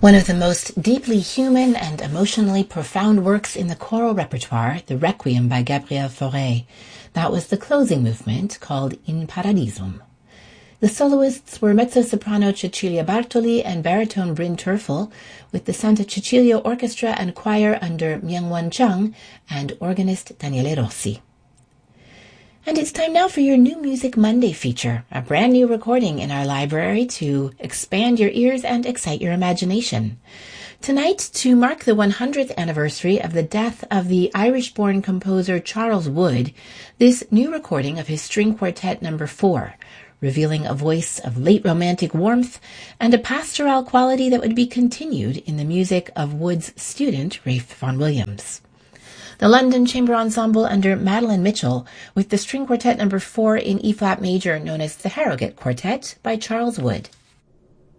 One of the most deeply human and emotionally profound works in the choral repertoire, the Requiem by Gabriel Fauré. That was the closing movement, called In Paradisum. The soloists were mezzo-soprano Cecilia Bartoli and baritone Bryn Terfel, with the Santa Cecilia Orchestra and Choir under Myungwon Chung and organist Daniele Rossi. And it's time now for your New Music Monday feature, a brand new recording in our library to expand your ears and excite your imagination. Tonight, to mark the 100th anniversary of the death of the Irish-born composer Charles Wood, this new recording of his String Quartet No. 4, revealing a voice of late romantic warmth and a pastoral quality that would be continued in the music of Wood's student, Ralph Vaughan Williams. The London Chamber Ensemble under Madeline Mitchell, with the String Quartet No. 4 in E-flat major known as the Harrogate Quartet by Charles Wood.